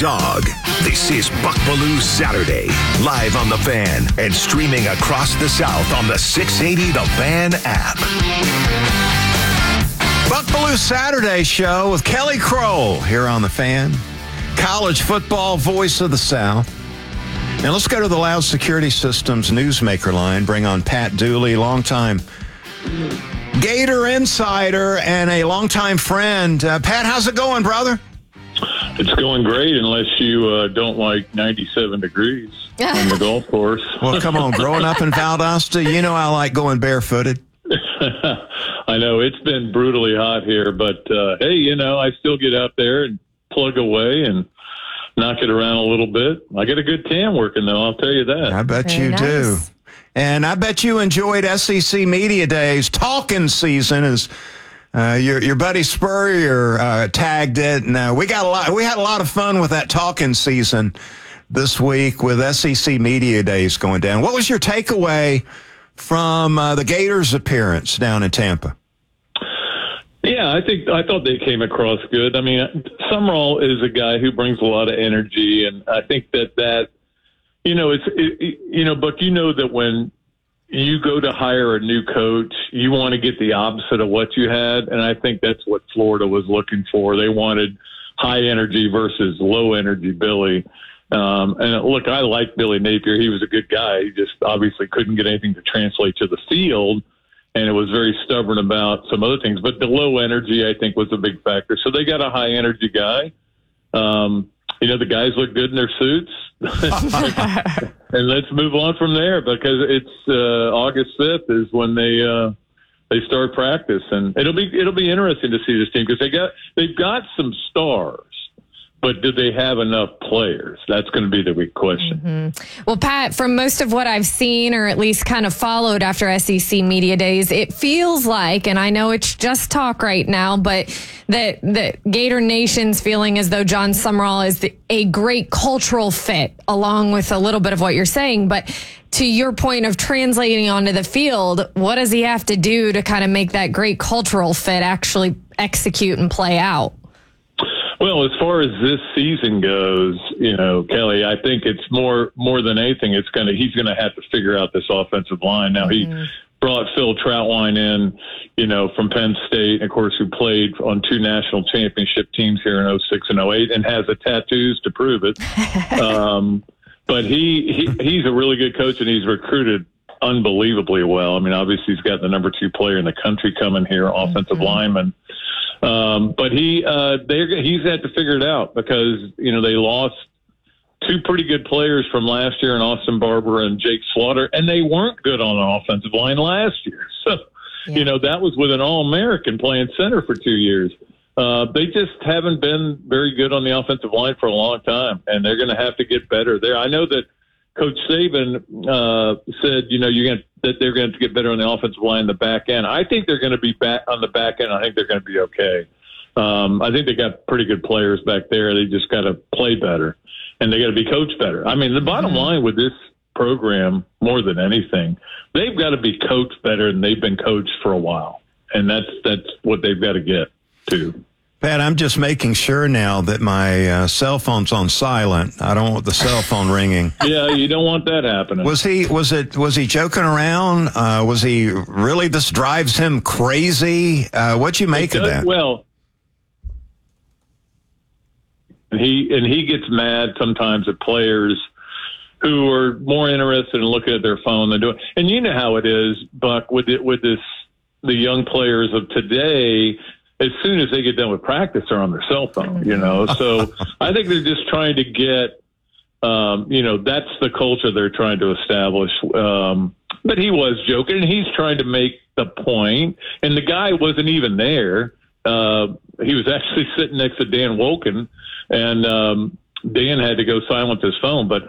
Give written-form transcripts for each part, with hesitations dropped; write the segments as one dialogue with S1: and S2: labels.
S1: dog. This is Buckbaloo Saturday, live on The Fan and streaming across the South on the 680 The Fan app.
S2: Buckbaloo Saturday show with Kelly Kroll here on The Fan. College football voice of the South. Now let's go to the Loud Security Systems newsmaker line. Bring on Pat Dooley, longtime Gator insider and a longtime friend. Pat, how's it going, brother?
S3: It's going great unless you don't like 97 degrees on the golf course.
S2: Well, come on. Growing up in Valdosta, you know I like going barefooted.
S3: I know it's been brutally hot here, but hey, you know, I still get out there and plug away and knock it around a little bit. I get a good tan working, though, I'll tell you that.
S2: I bet you do. And I bet you enjoyed SEC Media Days. Talking season is your buddy Spurrier tagged it, and we had a lot of fun with that talking season this week with SEC Media Days going down. What was your takeaway from the Gators' appearance down in Tampa?
S3: Yeah, I thought they came across good. I mean, Summerall is a guy who brings a lot of energy, and I think that you know, Buck, you know that when you go to hire a new coach, you want to get the opposite of what you had, and I think that's what Florida was looking for. They wanted high energy versus low energy Billy. And look, I like Billy Napier. He was a good guy. He just obviously couldn't get anything to translate to the field, and it was very stubborn about some other things. But the low energy, I think, was a big factor. So they got a high energy guy. You know, the guys look good in their suits. And let's move on from there, because it's August 5th is when they start practice, and it'll be interesting to see this team, because they've got some stars. But do they have enough players? That's going to be the big question.
S4: Mm-hmm. Well, Pat, from most of what I've seen, or at least kind of followed after SEC Media Days, it feels like, and I know it's just talk right now, but that Gator Nation's feeling as though John Summerall is a great cultural fit, along with a little bit of what you're saying. But to your point of translating onto the field, what does he have to do to kind of make that great cultural fit actually execute and play out?
S3: Well, as far as this season goes, you know, Kelly, I think it's more than anything, he's going to have to figure out this offensive line. Now, he brought Phil Trautwein in, you know, from Penn State, of course, who played on 2 national championship teams here in 06 and 08 and has the tattoos to prove it. But he's a really good coach, and he's recruited unbelievably well. I mean, obviously, he's got the number 2 player in the country coming here, offensive lineman. But he's had to figure it out, because, you know, they lost 2 pretty good players from last year in Austin Barber and Jake Slaughter, and they weren't good on an offensive line last year. So, you know, that was with an All-American playing center for 2 years. They just haven't been very good on the offensive line for a long time, and they're going to have to get better there. I know that Coach Saban said, you know, that they're going to get better on the offensive line in the back end. I think they're going to be back on the back end. I think they're going to be okay. I think they got pretty good players back there. They just got to play better, and they got to be coached better. I mean, the bottom line with this program, more than anything, they've got to be coached better than they've been coached for a while, and that's what they've got to get to.
S2: Pat, I'm just making sure now that my cell phone's on silent. I don't want the cell phone ringing.
S3: Yeah, you don't want that happening.
S2: Was he joking around? Was he really? This drives him crazy. What'd you make of that?
S3: Well, and he gets mad sometimes at players who are more interested in looking at their phone than doing. And you know how it is, Buck, with the young players of today. As soon as they get done with practice, they're on their cell phone, you know. So I think they're just trying to get, you know, that's the culture they're trying to establish. But he was joking, and he's trying to make the point. And the guy wasn't even there. He was actually sitting next to Dan Woken, and Dan had to go silence his phone. But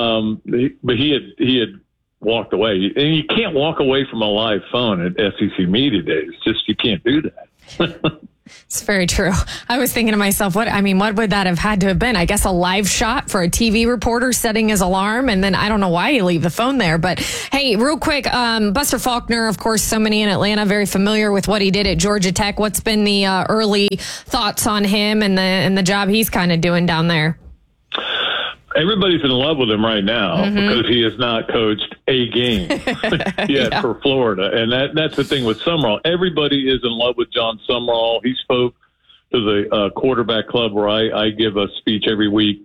S3: he had walked away. And you can't walk away from a live phone at SEC Media Days. Just you can't do that.
S4: It's very true. I was thinking to myself, what would that have had to have been? I guess a live shot for a TV reporter setting his alarm, and then I don't know why you leave the phone there. But hey, real quick, Buster Faulkner, of course, so many in Atlanta, very familiar with what he did at Georgia Tech. What's been the early thoughts on him and the job he's kind of doing down there?
S3: Everybody's in love with him right now because he has not coached a game yet for Florida. And that's the thing with Summerall. Everybody is in love with John Summerall. He spoke to the quarterback club where I give a speech every week.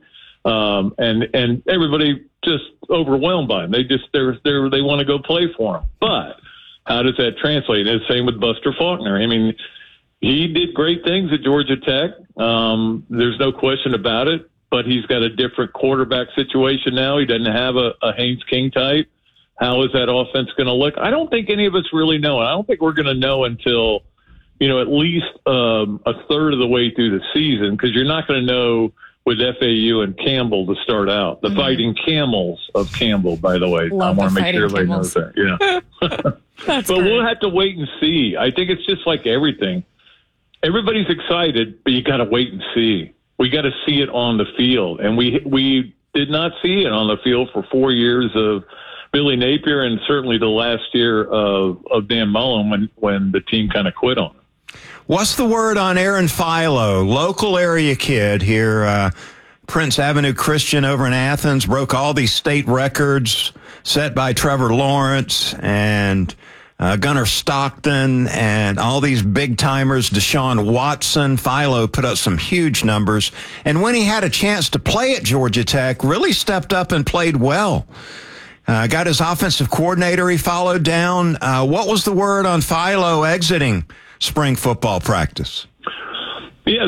S3: And everybody just overwhelmed by him. They want to go play for him. But how does that translate? And it's the same with Buster Faulkner. I mean, he did great things at Georgia Tech. There's no question about it. But he's got a different quarterback situation now. He doesn't have a Haynes King type. How is that offense going to look? I don't think any of us really know. I don't think we're going to know until, at least a third of the way through the season, because you're not going to know with FAU and Campbell to start out. The Fighting Camels of Campbell, by the way.
S4: Love
S3: I want to make sure everybody
S4: Camels.
S3: knows that. Yeah. But we'll have to wait and see. I think it's just like everything. Everybody's excited, but you got to wait and see. We got to see it on the field, and we did not see it on the field for 4 years of Billy Napier, and certainly the last year of Dan Mullen when the team kind of quit on him.
S2: What's the word on Aaron Philo, local area kid here, Prince Avenue Christian over in Athens, broke all these state records set by Trevor Lawrence and Gunnar Stockton and all these big timers, Deshaun Watson. Philo put up some huge numbers. And when he had a chance to play at Georgia Tech, really stepped up and played well. Got his offensive coordinator he followed down. What was the word on Philo exiting spring football practice?
S3: Yeah,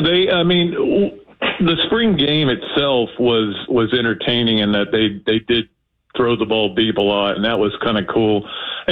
S3: the spring game itself was entertaining in that they did throw the ball deep a lot, and that was kind of cool.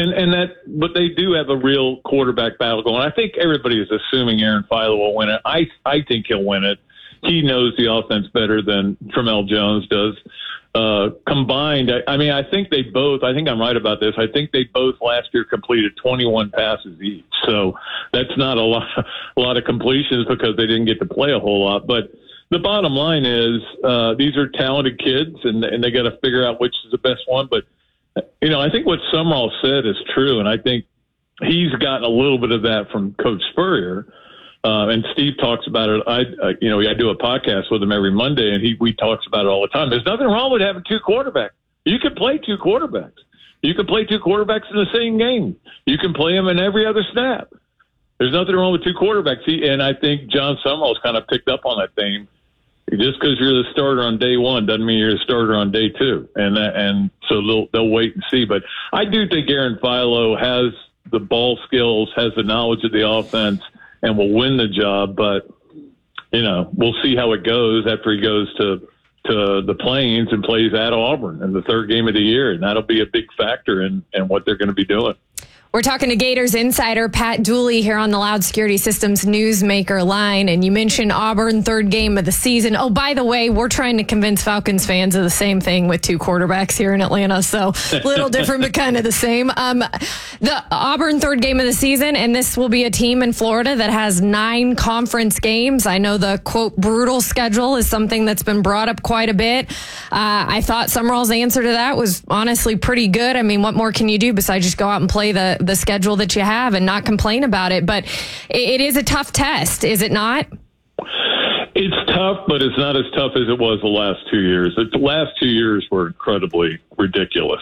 S3: But they do have a real quarterback battle going. I think everybody is assuming Aaron Philo will win it. I think he'll win it. He knows the offense better than Tramel Jones does. Combined, I think they both, I think I'm right about this, I think they both last year completed 21 passes each. So that's not a lot of completions because they didn't get to play a whole lot. But the bottom line is these are talented kids, and they got to figure out which is the best one. But, I think what Summerall said is true, and I think he's gotten a little bit of that from Coach Spurrier. And Steve talks about it. I do a podcast with him every Monday, and we talks about it all the time. There's nothing wrong with having two quarterbacks. You can play two quarterbacks. You can play two quarterbacks in the same game. You can play them in every other snap. There's nothing wrong with two quarterbacks. And I think John Summerall's kind of picked up on that theme. Just because you're the starter on day one doesn't mean you're a starter on day two. And so they'll wait and see. But I do think Aaron Philo has the ball skills, has the knowledge of the offense, and will win the job. But, we'll see how it goes after he goes to the Plains and plays at Auburn in the third game of the year. And that'll be a big factor in what they're going to be doing.
S4: We're talking to Gators insider Pat Dooley here on the Loud Security Systems Newsmaker line. And you mentioned Auburn, third game of the season. Oh, by the way, we're trying to convince Falcons fans of the same thing with two quarterbacks here in Atlanta. So a little different, but kind of the same. The Auburn third game of the season, and this will be a team in Florida that has 9 conference games. I know the, quote, brutal schedule is something that's been brought up quite a bit. I thought Summerall's answer to that was honestly pretty good. I mean, what more can you do besides just go out and play the schedule that you have and not complain about it? But it is a tough test, is it not?
S3: It's tough, but it's not as tough as it was the last 2 years. The last 2 years were incredibly ridiculous.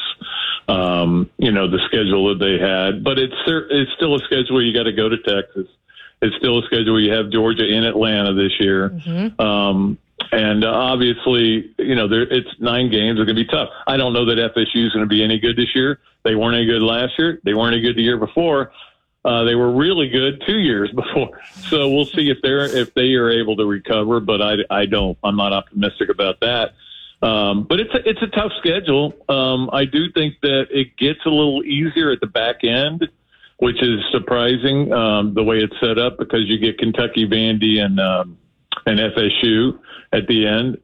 S3: The schedule that they had, but it's still a schedule where you got to go to Texas. It's still a schedule where you have Georgia in Atlanta this year. Mm-hmm. And obviously, it's 9 games. It's going to be tough. I don't know that FSU is going to be any good this year. They weren't any good last year. They weren't any good the year before. They were really good 2 years before. So we'll see if they are able to recover. But I'm not optimistic about that. But it's a tough schedule. I do think that it gets a little easier at the back end, which is surprising the way it's set up because you get Kentucky, Vandy, and FSU at the end.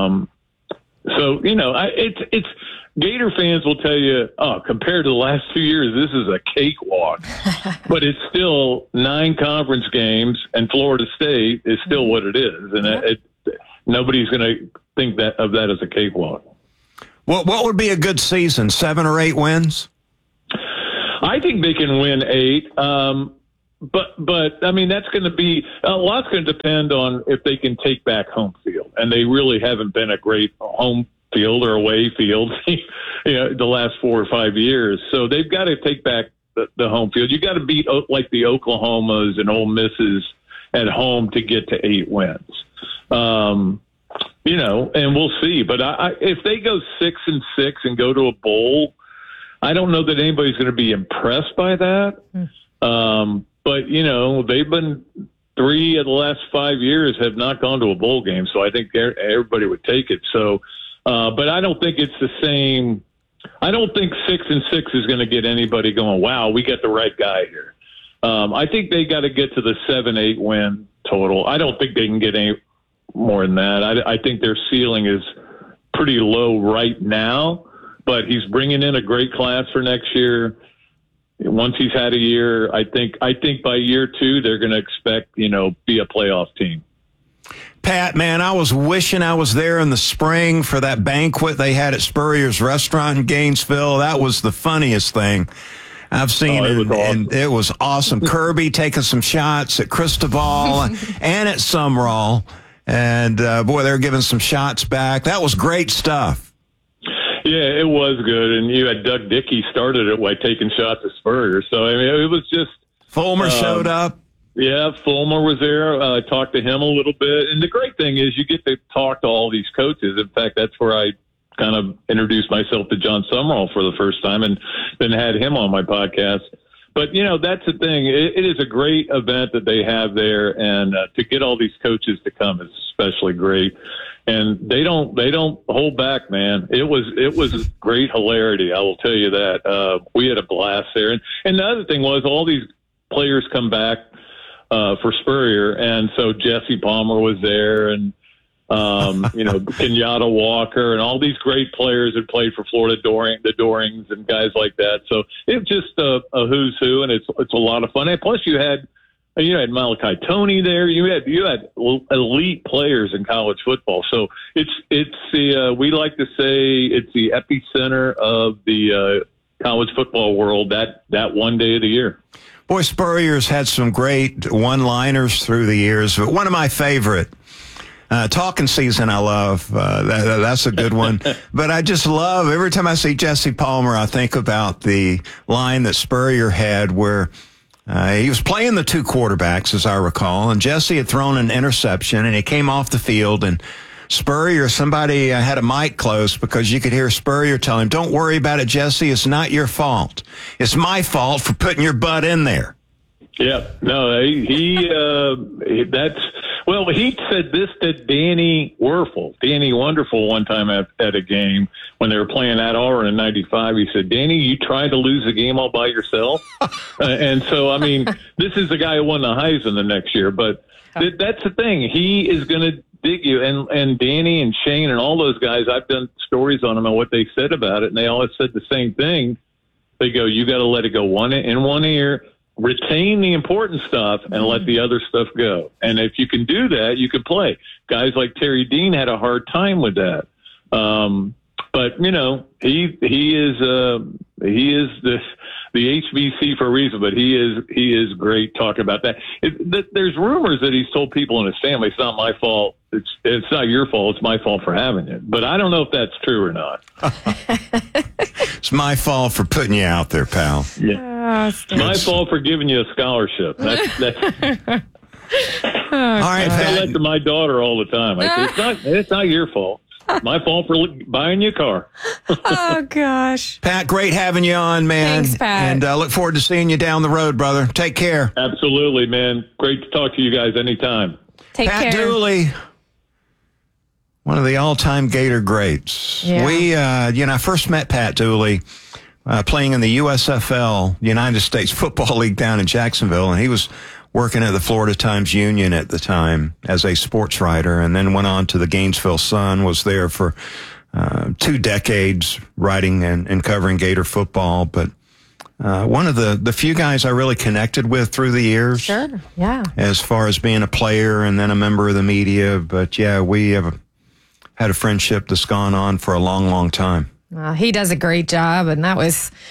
S3: It's Gator fans will tell you, compared to the last 2 years, this is a cakewalk. But it's still 9 conference games, and Florida State is still what it is. And nobody's going to think of that as a cakewalk.
S2: What would be a good season? 7 or 8 wins?
S3: I think they can win 8. But that's going to be a lot's going to depend on if they can take back home field, and they really haven't been a great home field or away field, the last 4 or 5 years. So they've got to take back the home field. You got to beat like the Oklahomas and Ole Misses at home to get to 8 wins. And we'll see. But if they go 6-6 and go to a bowl, I don't know that anybody's going to be impressed by that. But they've been 3 of the last 5 years have not gone to a bowl game, so I think everybody would take it. So, but I don't think it's the same. I don't think 6-6 is going to get anybody going, wow, we got the right guy here. I think they got to get to the 7-8 win total. I don't think they can get any more than that. I think their ceiling is pretty low right now, but he's bringing in a great class for next year. Once he's had a year, I think by year 2, they're going to expect, be a playoff team.
S2: Pat, man, I was wishing I was there in the spring for that banquet they had at Spurrier's Restaurant in Gainesville. That was the funniest thing I've seen. And it was awesome. Kirby taking some shots at Cristobal and at Sumrall. And, boy, they're giving some shots back. That was great stuff.
S3: Yeah, it was good. And you had Doug Dickey started it by taking shots at Spurrier. So, I mean, it was just...
S2: Fulmer showed up.
S3: Yeah, Fulmer was there. I talked to him a little bit. And the great thing is you get to talk to all these coaches. In fact, that's where I kind of introduced myself to John Sumrall for the first time and then had him on my podcast. But, that's the thing. It is a great event that they have there. And to get all these coaches to come is especially great. And they don't hold back, man. It was great hilarity. I will tell you that. We had a blast there. And the other thing was all these players come back for Spurrier. And so Jesse Palmer was there and, Kenyatta Walker and all these great players that played for Florida the Dorings and guys like that. So it's just a who's who, and it's a lot of fun. And plus you had Malachi Toney there. You had elite players in college football. So it's the we like to say it's the epicenter of the college football world that one day of the year.
S2: Boy, Spurrier's had some great one-liners through the years. But one of my favorite, talking season, I love. That's a good one. But I just love, every time I see Jesse Palmer, I think about the line that Spurrier had where he was playing the 2 quarterbacks, as I recall, and Jesse had thrown an interception, and he came off the field, and Spurrier, somebody had a mic close because you could hear Spurrier tell him, "Don't worry about it, Jesse. It's not your fault. It's my fault for putting your butt in there."
S3: Yeah, no, he said this to Danny Wonderful one time at a game when they were playing at Auburn in '95. He said, "Danny, you tried to lose the game all by yourself." And so, I mean, this is the guy who won the Heisman the next year. But that's the thing. He is going to dig you. And Danny and Shane and all those guys, I've done stories on them and what they said about it, and they always said the same thing. They go, you got to let it go in one ear. Retain the important stuff and let the other stuff go. And if you can do that, you can play. Guys like Terry Dean had a hard time with that. But he is the HBC for a reason, but he is great talking about that. There's rumors that he's told people in his family, it's not my fault. It's not your fault. It's my fault for having it. But I don't know if that's true or not.
S2: It's my fault for putting you out there, pal.
S3: Yeah. It's my fault for giving you a scholarship. That's
S2: all right,
S3: I say that to my daughter all the time. I say, it's not your fault. My fault for buying you a car.
S4: Oh, gosh.
S2: Pat, great having you on, man.
S4: Thanks, Pat.
S2: And look forward to seeing you down the road, brother. Take care.
S3: Absolutely, man. Great to talk to you guys anytime.
S4: Take care.
S2: Pat Dooley, one of the all-time Gator greats.
S4: Yeah.
S2: I first met Pat Dooley playing in the USFL, United States Football League down in Jacksonville, and he was working at the Florida Times-Union at the time as a sports writer, and then went on to the Gainesville Sun, was there for 2 decades writing and covering Gator football. But one of the few guys I really connected with through the years.
S4: Sure, yeah.
S2: As far as being a player and then a member of the media. But, yeah, we have had a friendship that's gone on for a long, long time.
S4: He does a great job, and that was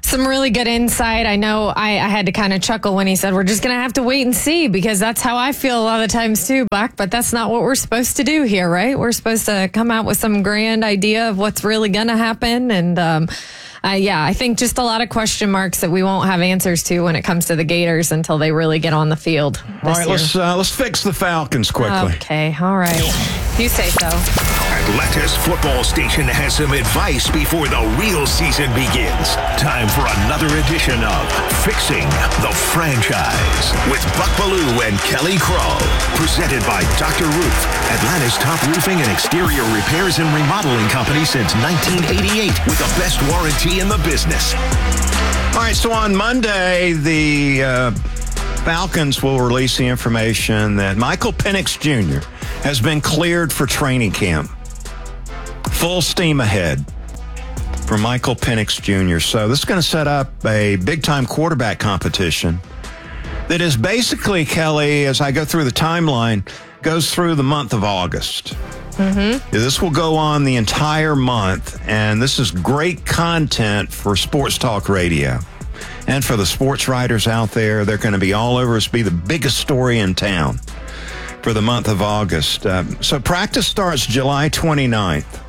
S4: some really good insight. I know I had to kind of chuckle when he said, we're just going to have to wait and see, because that's how I feel a lot of times too, Buck. But that's not what we're supposed to do here, right? We're supposed to come out with some grand idea of what's really going to happen. And I think just a lot of question marks that we won't have answers to when it comes to the Gators until they really get on the field.
S2: All right, let's fix the Falcons quickly.
S4: Okay, all right. You say so.
S1: Atlanta's football station has some advice before the real season begins. Time for another edition of Fixing the Franchise with Buck Belue and Kelly Crow. Presented by Dr. Roof, Atlanta's top roofing and exterior repairs and remodeling company since 1988 with the best warranty in the business.
S2: All right, so on Monday, the Falcons will release the information that Michael Penix Jr. has been cleared for training camp. Full steam ahead for Michael Penix Jr. So this is going to set up a big-time quarterback competition that is basically, Kelly, as I go through the timeline, goes through the month of August. Mm-hmm. This will go on the entire month, and this is great content for Sports Talk Radio. And for the sports writers out there, they're going to be all over. It's be the biggest story in town for the month of August. So practice starts July 29th.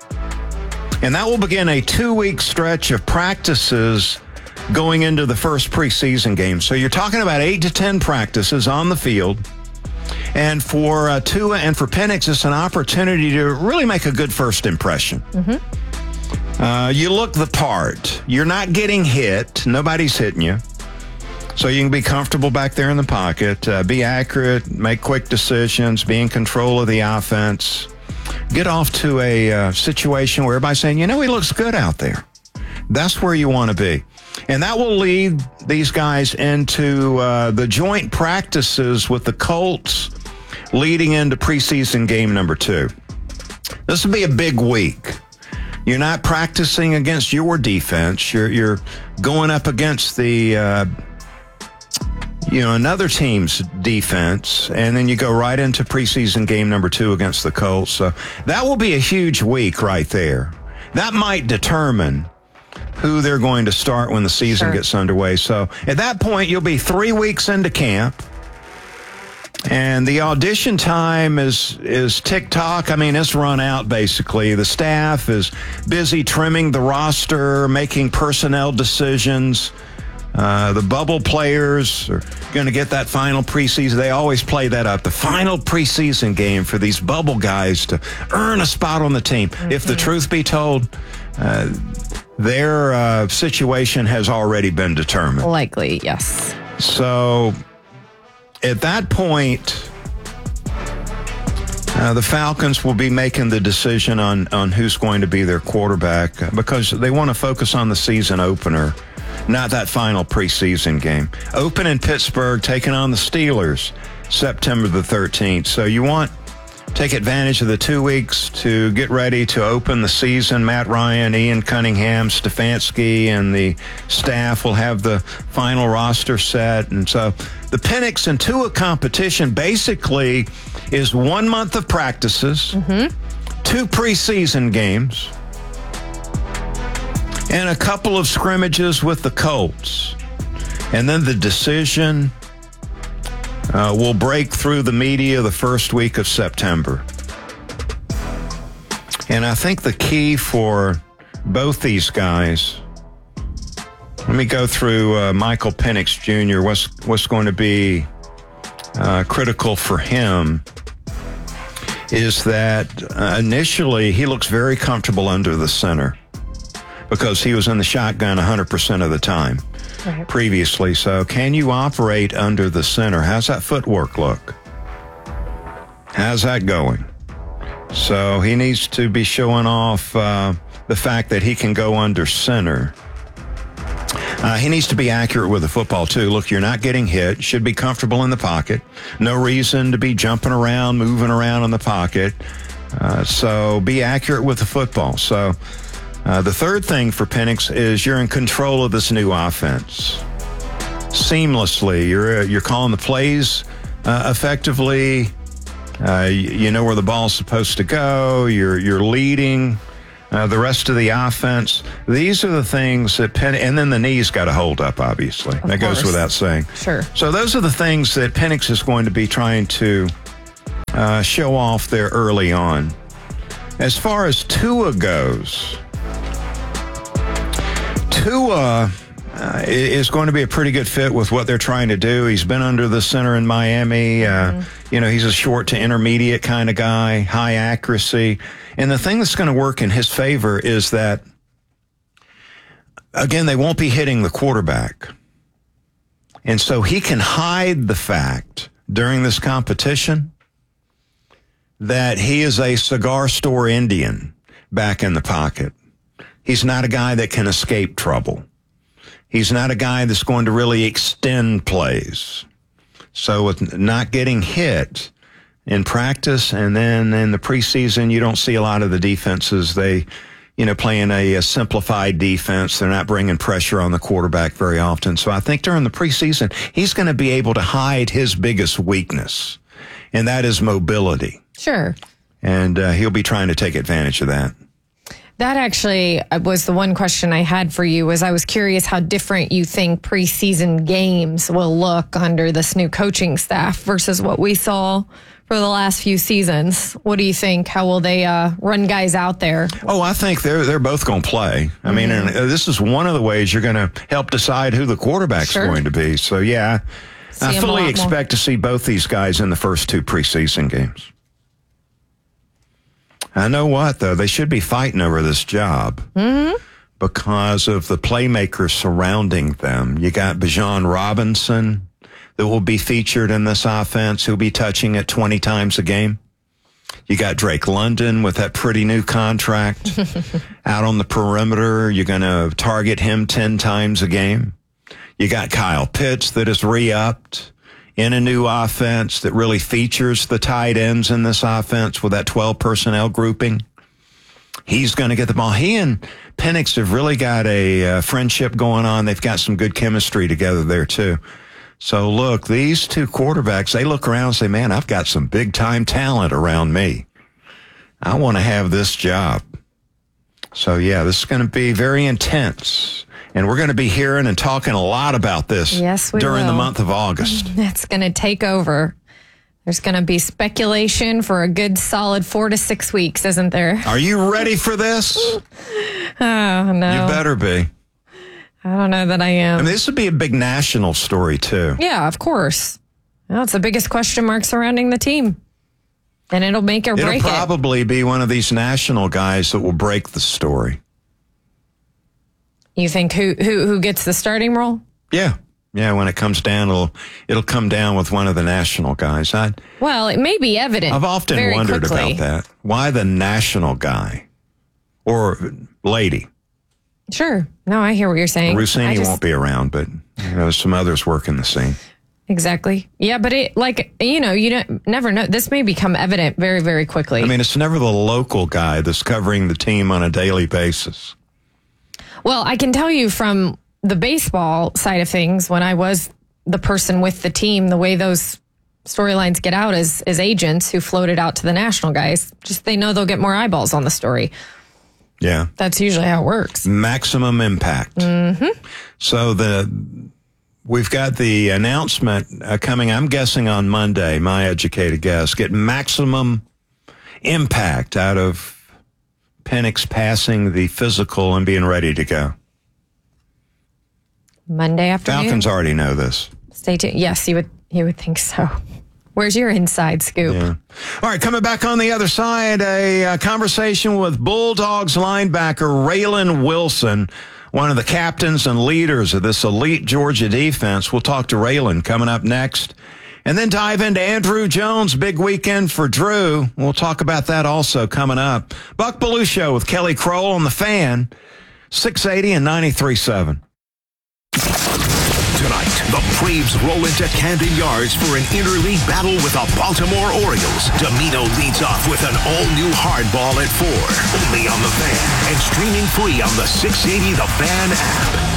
S2: And that will begin a 2-week stretch of practices going into the first preseason game. So you're talking about 8 to 10 practices on the field. And for Tua and for Penix, it's an opportunity to really make a good first impression. Mm-hmm. You look the part. You're not getting hit. Nobody's hitting you. So you can be comfortable back there in the pocket, be accurate, make quick decisions, be in control of the offense. Get off to a situation where everybody's saying, he looks good out there. That's where you want to be. And that will lead these guys into the joint practices with the Colts leading into preseason game number 2. This will be a big week. You're not practicing against your defense. You're going up against the another team's defense, and then you go right into preseason game number 2 against the Colts. So that will be a huge week right there. That might determine who they're going to start when the season gets underway. So at that point, you'll be 3 weeks into camp, and the audition time is tick-tock. I mean, it's run out, basically. The staff is busy trimming the roster, making personnel decisions. The bubble players are going to get that final preseason. They always play that up. The final preseason game for these bubble guys to earn a spot on the team. Mm-hmm. If the truth be told, their situation has already been determined.
S4: Likely, yes.
S2: So at that point, the Falcons will be making the decision on who's going to be their quarterback because they want to focus on the season opener, not that final preseason game. Open in Pittsburgh, taking on the Steelers, September the 13th. So you want to take advantage of the 2 weeks to get ready to open the season. Matt Ryan, Ian Cunningham, Stefanski, and the staff will have the final roster set. And so the Penix and Tua competition basically is 1 month of practices, 2 preseason games, and a couple of scrimmages with the Colts. And then the decision will break through the media the first week of September. And I think the key for both these guys, let me go through Michael Penix Jr., what's going to be critical for him is that initially he looks very comfortable under the center, because he was in the shotgun 100% of the time previously. So can you operate under the center? How's that footwork look? How's that going? So he needs to be showing off the fact that he can go under center. He needs to be accurate with the football, too. Look, you're not getting hit. Should be comfortable in the pocket. No reason to be jumping around, moving around in the pocket. So be accurate with the football. So the third thing for Penix is you're in control of this new offense seamlessly. You're calling the plays effectively. You know where the ball's supposed to go. You're leading the rest of the offense. These are the things that and then the knees got to hold up, obviously. That goes without saying.
S4: Sure.
S2: So those are the things that Penix is going to be trying to show off there early on. As far as Tua goes, Tua is going to be a pretty good fit with what they're trying to do. He's been under the center in Miami. He's a short to intermediate kind of guy, high accuracy. And the thing that's going to work in his favor is that, again, they won't be hitting the quarterback. And so he can hide the fact during this competition that he is a cigar store Indian back in the pocket. He's not a guy that can escape trouble. He's not a guy that's going to really extend plays. So with not getting hit in practice and then in the preseason, you don't see a lot of the defenses. They, playing a simplified defense. They're not bringing pressure on the quarterback very often. So I think during the preseason, he's going to be able to hide his biggest weakness, and that is mobility.
S4: Sure.
S2: And he'll be trying to take advantage of that.
S4: That actually was the one question I had for you. Was I was curious how different you think preseason games will look under this new coaching staff versus what we saw for the last few seasons. What do you think? How will they run guys out there?
S2: Oh, I think they're both going to play. I mean, and this is one of the ways you're going to help decide who the quarterback's going to be. So, yeah, I fully expect to see both these guys in the first two preseason games. I know what, though. They should be fighting over this job because of the playmakers surrounding them. You got Bijan Robinson that will be featured in this offense. He'll be touching it 20 times a game. You got Drake London with that pretty new contract out on the perimeter. You're going to target him 10 times a game. You got Kyle Pitts that is re-upped in a new offense that really features the tight ends in this offense with that 12 personnel grouping. He's going to get the ball. He and Penix have really got a friendship going on. They've got some good chemistry together there, too. So, look, these two quarterbacks, they look around and say, man, I've got some big-time talent around me. I want to have this job. So, yeah, this is going to be very intense. And we're going to be hearing and talking a lot about this during the month of August.
S4: It's going to take over. There's going to be speculation for a good solid 4 to 6 weeks, isn't there?
S2: Are you ready for this?
S4: Oh, no.
S2: You better be.
S4: I don't know that I am.
S2: I mean, this would be a big national story, too.
S4: Yeah, of course. Well, it's the biggest question mark surrounding the team. And it'll make or break it.
S2: It'll probably be one of these national guys that will break the story.
S4: You think who gets the starting role?
S2: Yeah. Yeah, when it comes down, it'll come down with one of the national guys.
S4: Well, it may be evident.
S2: I've often wondered about that. Why the national guy or lady?
S4: Sure. No, I hear what you're saying.
S2: Rossini won't be around, but some others working the scene.
S4: Exactly. Yeah, but you never know. This may become evident very, very quickly.
S2: I mean, it's never the local guy that's covering the team on a daily basis.
S4: Well, I can tell you from the baseball side of things, when I was the person with the team, the way those storylines get out is agents who float it out to the national guys. Just they know they'll get more eyeballs on the story.
S2: Yeah.
S4: That's usually how it works.
S2: Maximum impact. Mm-hmm. So we've got the announcement coming, I'm guessing on Monday, my educated guess, get maximum impact out of Penix passing the physical and being ready to go.
S4: Monday afternoon?
S2: Falcons already know this.
S4: Stay tuned. Yes, you would think so. Where's your inside scoop?
S2: Yeah. All right, coming back on the other side, a conversation with Bulldogs linebacker Raylen Wilson, one of the captains and leaders of this elite Georgia defense. We'll talk to Raylen coming up next. And then dive into Andrew Jones, big weekend for Drew. We'll talk about that also coming up. Buck Belue Show with Kelly Kroll on The Fan, 680 and 93.7.
S1: Tonight, the Braves roll into Camden Yards for an interleague battle with the Baltimore Orioles. Domino leads off with an all-new hardball at 4. Only on The Fan and streaming free on the 680 The Fan app.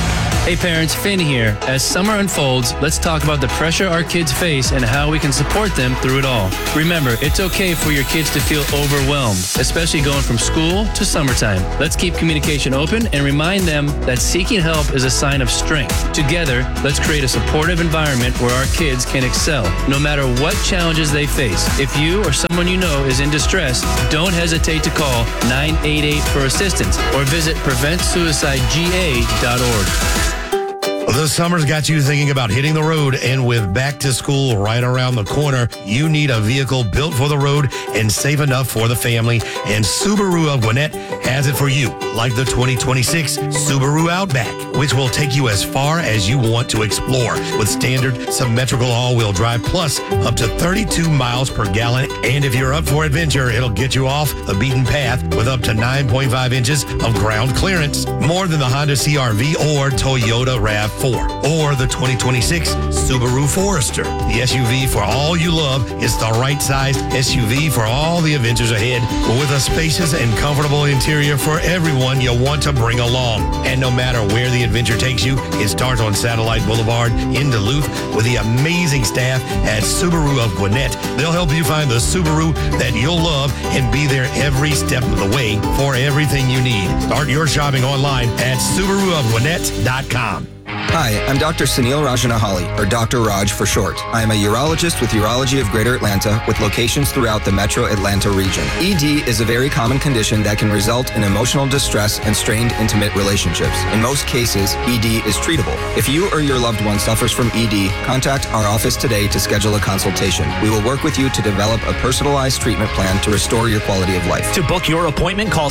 S5: Hey parents, Finn here. As summer unfolds, let's talk about the pressure our kids face and how we can support them through it all. Remember, it's okay for your kids to feel overwhelmed, especially going from school to summertime. Let's keep communication open and remind them that seeking help is a sign of strength. Together, let's create a supportive environment where our kids can excel, no matter what challenges they face. If you or someone you know is in distress, don't hesitate to call 988 for assistance or visit PreventSuicideGA.org.
S6: The summer's got you thinking about hitting the road, and with back to school right around the corner, you need a vehicle built for the road and safe enough for the family, and Subaru of Gwinnett has it for you, like the 2026 Subaru Outback, which will take you as far as you want to explore with standard symmetrical all-wheel drive plus up to 32 miles per gallon. And if you're up for adventure, it'll get you off the beaten path with up to 9.5 inches of ground clearance, more than the Honda CR-V or Toyota RAV4 or the 2026 Subaru Forester. The SUV for all you love is the right size SUV for all the adventures ahead, with a spacious and comfortable interior for everyone you want to bring along. And no matter where the adventure takes you, it starts on Satellite Boulevard in Duluth with the amazing staff at Subaru of Gwinnett. They'll help you find the Subaru that you'll love and be there every step of the way for everything you need. Start your shopping online at SubaruofGwinnett.com.
S7: Hi, I'm Dr. Sunil Rajanahali, or Dr. Raj for short. I am a urologist with Urology of Greater Atlanta with locations throughout the metro Atlanta region. ED is a very common condition that can result in emotional distress and strained intimate relationships. In most cases, ED is treatable. If you or your loved one suffers from ED, contact our office today to schedule a consultation. We will work with you to develop a personalized treatment plan to restore your quality of life.
S8: To book your appointment, call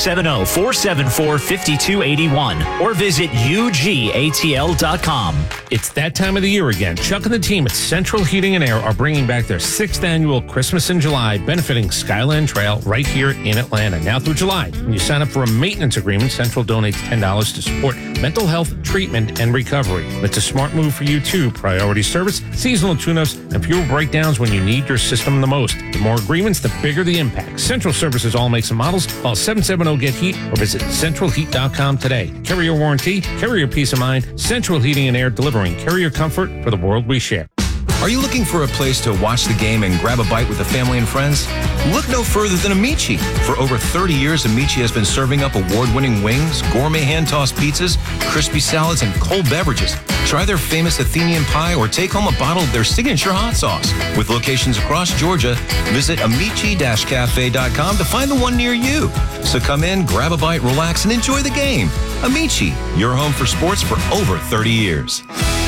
S8: 770-474-5281 or visit UGATL.com.
S9: It's that time of the year again. Chuck and the team at Central Heating and Air are bringing back their 6th annual Christmas in July, benefiting Skyland Trail right here in Atlanta. Now through July, when you sign up for a maintenance agreement, Central donates $10 to support mental health treatment and recovery. It's a smart move for you too. Priority service, seasonal tune-ups, and fewer breakdowns when you need your system the most. The more agreements, the bigger the impact. Central services all makes and models. Call 770-GET-HEAT or visit centralheat.com today. Carrier warranty, carrier peace of mind. Central Heating and Air, delivering carrier comfort for the world we share.
S10: Are you looking for a place to watch the game and grab a bite with the family and friends? Look no further than Amici. For over 30 years, Amici has been serving up award-winning wings, gourmet hand-tossed pizzas, crispy salads, and cold beverages. Try their famous Athenian pie or take home a bottle of their signature hot sauce. With locations across Georgia, visit amici-cafe.com to find the one near you. So come in, grab a bite, relax, and enjoy the game. Amici, your home for sports for over 30 years.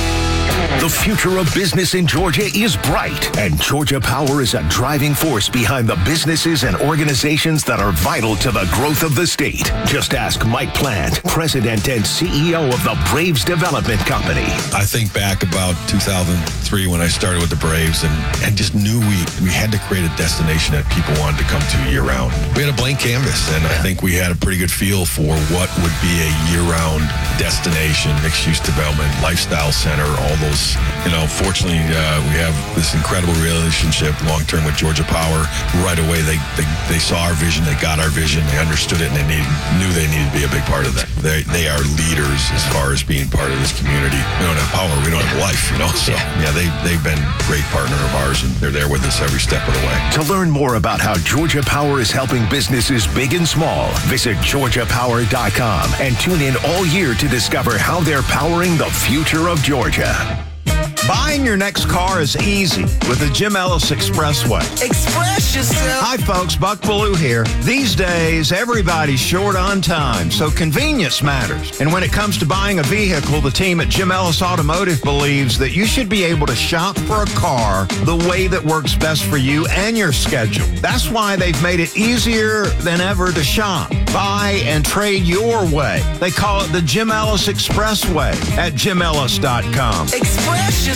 S1: The future of business in Georgia is bright, and Georgia Power is a driving force behind the businesses and organizations that are vital to the growth of the state. Just ask Mike Plant, President and CEO of the Braves Development Company.
S11: I think back about 2003 when I started with the Braves and just knew we had to create a destination that people wanted to come to year-round. We had a blank canvas, and I think we had a pretty good feel for what would be a year-round destination, mixed-use development, lifestyle center, all those. Fortunately, we have this incredible relationship long-term with Georgia Power. Right away, they saw our vision, they got our vision, they understood it, and they knew they needed to be a big part of that. They are leaders as far as being part of this community. We don't have power, we don't have life, So, they've been a great partner of ours, and they're there with us every step of the way.
S1: To learn more about how Georgia Power is helping businesses big and small, visit GeorgiaPower.com and tune in all year to discover how they're powering the future of Georgia.
S2: Buying your next car is easy with the Jim Ellis Expressway.
S12: Express yourself.
S2: Hi, folks. Buck Bellew here. These days, everybody's short on time, so convenience matters. And when it comes to buying a vehicle, the team at Jim Ellis Automotive believes that you should be able to shop for a car the way that works best for you and your schedule. That's why they've made it easier than ever to shop, buy, and trade your way. They call it the Jim Ellis Expressway at JimEllis.com.
S12: Express yourself.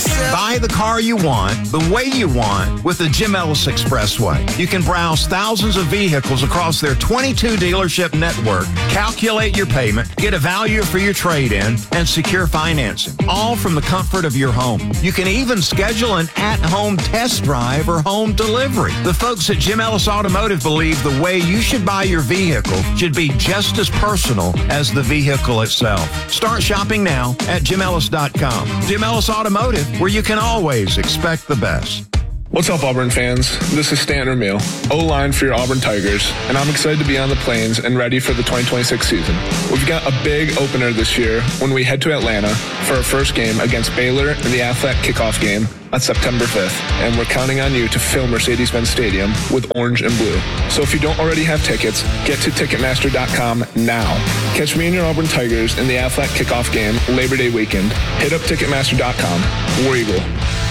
S2: Buy the car you want, the way you want, with the Jim Ellis Expressway. You can browse thousands of vehicles across their 22 dealership network, calculate your payment, get a value for your trade-in, and secure financing, all from the comfort of your home. You can even schedule an at-home test drive or home delivery. The folks at Jim Ellis Automotive believe the way you should buy your vehicle should be just as personal as the vehicle itself. Start shopping now at JimEllis.com. Jim Ellis Automotive, where you can always expect the best.
S12: What's up, Auburn fans? This is Stanton Ramil, O-line for your Auburn Tigers, and I'm excited to be on the Plains and ready for the 2026 season. We've got a big opener this year when we head to Atlanta for our first game against Baylor in the Aflac kickoff game on September 5th, and we're counting on you to fill Mercedes-Benz Stadium with orange and blue. So if you don't already have tickets, get to Ticketmaster.com now. Catch me and your Auburn Tigers in the Aflac kickoff game Labor Day weekend. Hit up Ticketmaster.com. War Eagle.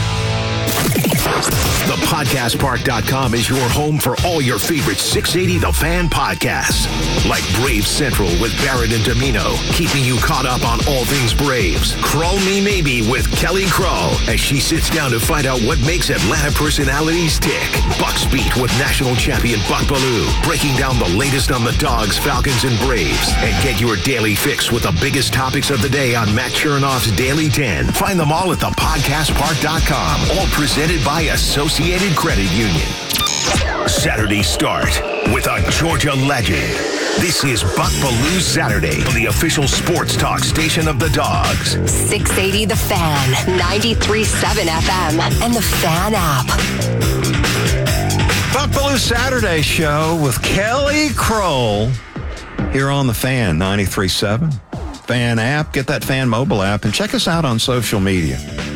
S1: ThePodcastPark.com is your home for all your favorite 680 The Fan podcasts, like Braves Central with Barrett and Domino, keeping you caught up on all things Braves. Crawl Me Maybe with Kelly Crawl, as she sits down to find out what makes Atlanta personalities tick. Bucks Beat with national champion Buck Belue, breaking down the latest on the Dogs, Falcons, and Braves. And get your daily fix with the biggest topics of the day on Matt Chernoff's Daily 10. Find them all at ThePodcastPark.com, all presented by Associated Credit Union. Saturday start with a Georgia legend. This is Buck Belue Saturday on the official sports talk station of the Dogs.
S13: 680 The Fan, 93.7 FM, and the Fan app.
S2: Buck Belue Saturday show with Kelly Kroll here on the Fan 93.7 Fan app. Get that Fan mobile app and check us out on social media.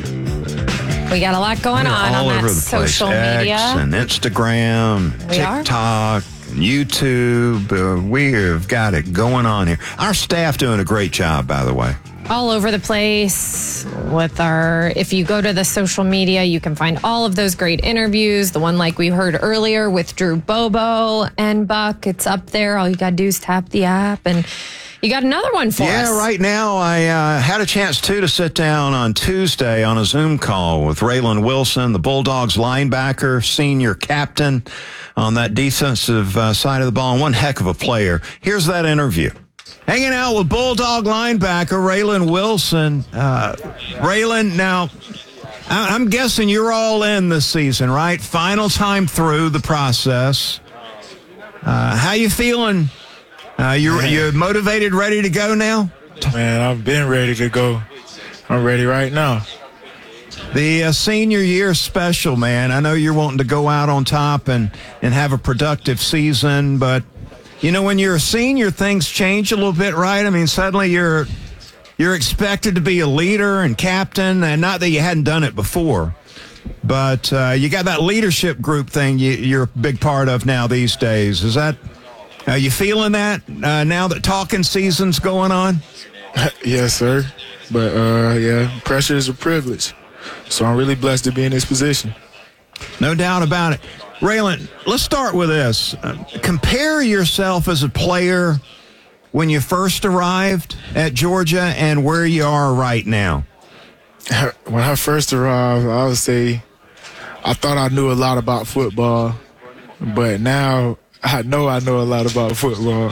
S4: We got a lot going on that social media.
S2: X and Instagram, TikTok, and YouTube. We've got it going on here. Our staff doing a great job, by the way.
S4: All over the place with if you go to the social media, you can find all of those great interviews. The one like we heard earlier with Drew Bobo and Buck, it's up there. All you got to do is tap the app and you got another one for us.
S2: Yeah, right now I had a chance, too, to sit down on Tuesday on a Zoom call with Raylan Wilson, the Bulldogs linebacker, senior captain on that defensive side of the ball, and one heck of a player. Here's that interview. Hanging out with Bulldog linebacker Raylan Wilson. Raylan, now, I'm guessing you're all in this season, right? Final time through the process. How you feeling? You're motivated, ready to go now?
S14: Man, I've been ready to go. I'm ready right now.
S2: The senior year special, man. I know you're wanting to go out on top and have a productive season, but, you know, when you're a senior, things change a little bit, right? I mean, suddenly you're expected to be a leader and captain, and not that you hadn't done it before, but you got that leadership group thing you're a big part of now these days. Is that... Are you feeling that now that talking season's going on?
S14: Yes, sir. But, yeah, pressure is a privilege. So I'm really blessed to be in this position.
S2: No doubt about it. Raylan, let's start with this. Compare yourself as a player when you first arrived at Georgia and where you are right now.
S14: When I first arrived, I would say I thought I knew a lot about football, but now I know a lot about football.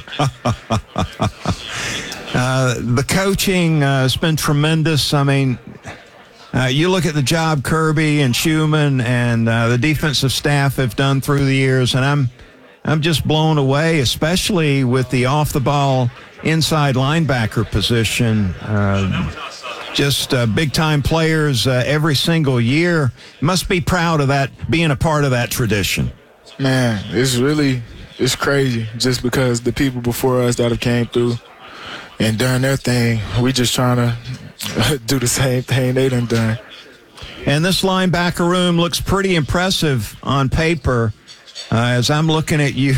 S2: The coaching has been tremendous. I mean, you look at the job Kirby and Schumann and the defensive staff have done through the years, and I'm just blown away, especially with the off-the-ball inside linebacker position. Just big-time players every single year. Must be proud of that, being a part of that tradition.
S14: Man, it's crazy just because the people before us that have came through and done their thing, we just trying to do the same thing they done.
S2: And this linebacker room looks pretty impressive on paper. As I'm looking at you,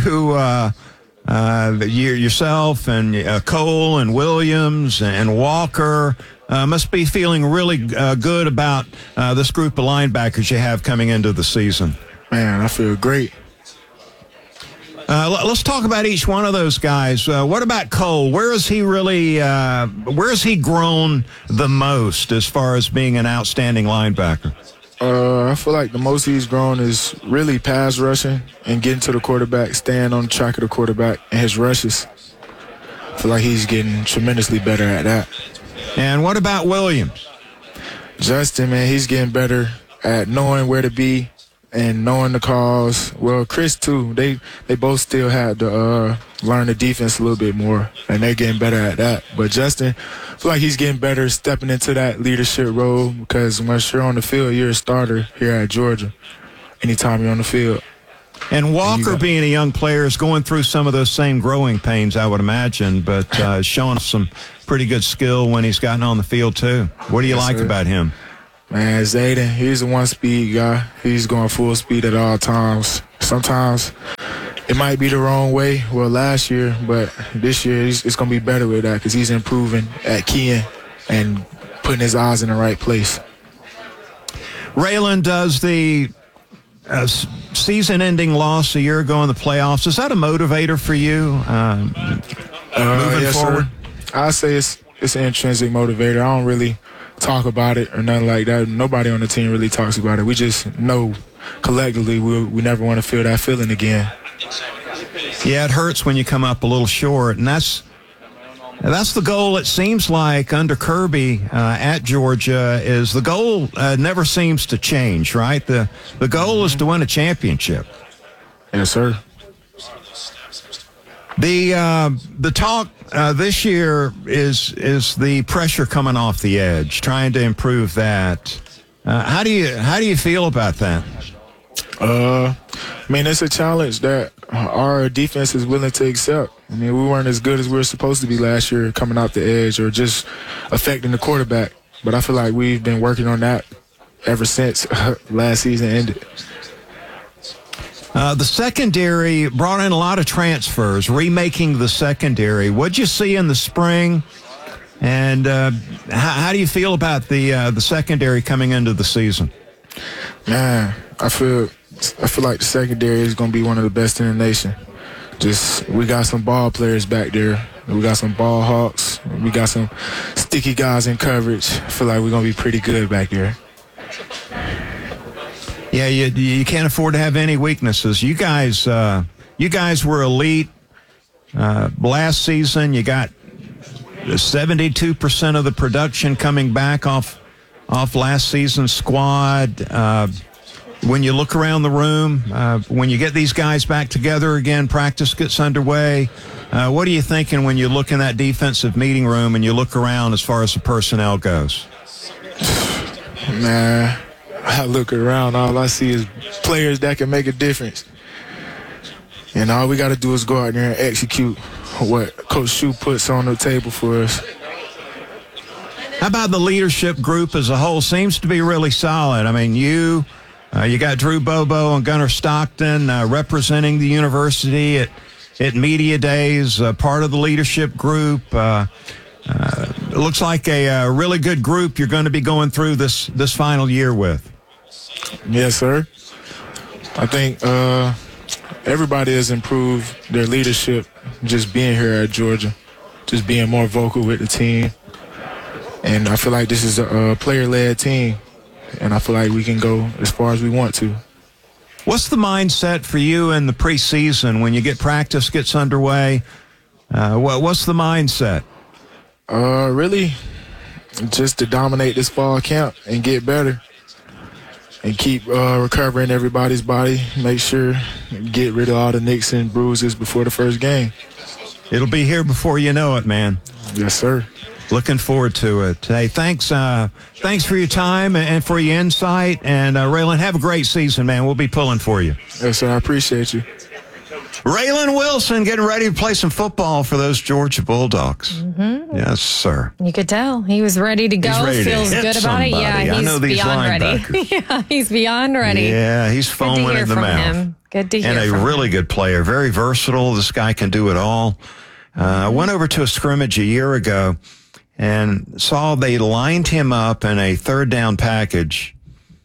S2: yourself and Cole and Williams and Walker, must be feeling really good about this group of linebackers you have coming into the season.
S14: Man, I feel great.
S2: Let's talk about each one of those guys. What about Cole? Where is he really? Where has he grown the most as far as being an outstanding linebacker?
S14: I feel like the most he's grown is really pass rushing and getting to the quarterback, staying on the track of the quarterback, and his rushes. I feel like he's getting tremendously better at that.
S2: And what about Williams?
S14: Justin, man, he's getting better at knowing where to be and knowing the calls. Well, Chris, too. They both still had to learn the defense a little bit more, and they're getting better at that. But Justin, I feel like he's getting better stepping into that leadership role because once you're on the field, you're a starter here at Georgia anytime you're on the field.
S2: And Walker, being a young player, is going through some of those same growing pains, I would imagine, but showing some pretty good skill when he's gotten on the field, too. What do you like about him?
S14: Man, Zayden, he's a one-speed guy. He's going full speed at all times. Sometimes it might be the wrong way. Well, last year, but this year it's going to be better with that because he's improving at keying and putting his eyes in the right place.
S2: Raylan, does the season-ending loss a year ago in the playoffs, is that a motivator for you moving forward?
S14: Sir. I say it's an intrinsic motivator. I don't really talk about it or nothing like that. Nobody on the team really talks about it. We just know collectively we never want to feel that feeling again.
S2: Yeah, it hurts when you come up a little short, and that's the goal. It seems like under Kirby at Georgia is the goal never seems to change, right? The goal is to win a championship.
S14: Yes, sir.
S2: The talk this year is the pressure coming off the edge, trying to improve that. How do you feel about that?
S14: I mean, it's a challenge that our defense is willing to accept. I mean, we weren't as good as we were supposed to be last year coming off the edge or just affecting the quarterback. But I feel like we've been working on that ever since last season ended.
S2: The secondary brought in a lot of transfers, remaking the secondary. What'd you see in the spring? And how do you feel about the secondary coming into the season?
S14: Man, I feel like the secondary is going to be one of the best in the nation. We got some ball players back there. We got some ball hawks. We got some sticky guys in coverage. I feel like we're going to be pretty good back there.
S2: Yeah, you can't afford to have any weaknesses. You guys were elite last season. You got 72% of the production coming back off last season's squad. When you look around the room, when you get these guys back together again, practice gets underway. What are you thinking when you look in that defensive meeting room and you look around as far as the personnel goes?
S14: Man, I look around, all I see is players that can make a difference. And all we got to do is go out there and execute what Coach Shue puts on the table for us.
S2: How about the leadership group as a whole? Seems to be really solid. I mean, you got Drew Bobo and Gunnar Stockton representing the university at Media Days, part of the leadership group. It looks like a really good group you're going to be going through this final year with.
S14: Yes, sir. I think everybody has improved their leadership just being here at Georgia, just being more vocal with the team. And I feel like this is a player-led team, and I feel like we can go as far as we want to.
S2: What's the mindset for you in the preseason when you get practice gets underway? What's the mindset?
S14: Really, just to dominate this fall camp and get better and keep recovering everybody's body, make sure get rid of all the nicks and bruises before the first game.
S2: It'll be here before you know it, man.
S14: Yes, sir.
S2: Looking forward to it. Hey, thanks for your time and for your insight. And Raylan, have a great season, man. We'll be pulling for you.
S14: Yes, sir. I appreciate you.
S2: Raylan Wilson getting ready to play some football for those Georgia Bulldogs. Mm-hmm. Yes, sir.
S4: You could tell he was ready to go.
S2: He's ready
S4: Feels
S2: to hit
S4: good about
S2: somebody.
S4: it. Yeah,
S2: I know these
S4: beyond
S2: linebackers.
S4: ready. Yeah, he's beyond ready.
S2: Yeah, he's foaming in the mouth.
S4: Him. Good to hear
S2: and
S4: from
S2: a really
S4: him.
S2: good player, very versatile. This guy can do it all. I went over to a scrimmage a year ago and saw they lined him up in a third down package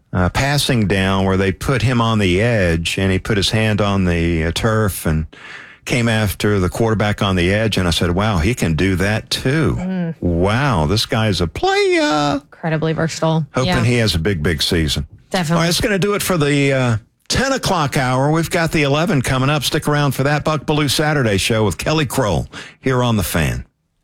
S2: passing down where they put him on the edge, and he put his hand on the turf and came after the quarterback on the edge. And I said, wow, he can do that too. Wow, this guy's a player.
S4: Incredibly versatile.
S2: Hoping he has a big, big season.
S4: Definitely.
S2: All right, that's going to do it for the 10 o'clock hour. We've got the 11 coming up. Stick around for that Buck Belue Saturday show with Kelly Kroll here on The Fan.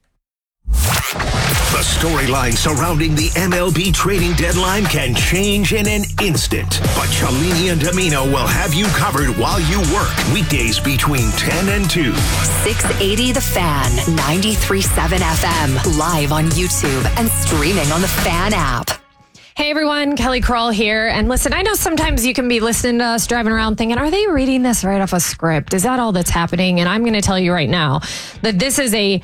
S1: The storyline surrounding the MLB trading deadline can change in an instant. But Cellini and Domino will have you covered while you work. Weekdays between 10 and 2.
S13: 680 The Fan, 93.7 FM. Live on YouTube and streaming on the Fan app.
S4: Hey everyone, Kelly Kroll here. And listen, I know sometimes you can be listening to us driving around thinking, are they reading this right off a script? Is that all that's happening? And I'm going to tell you right now that this is a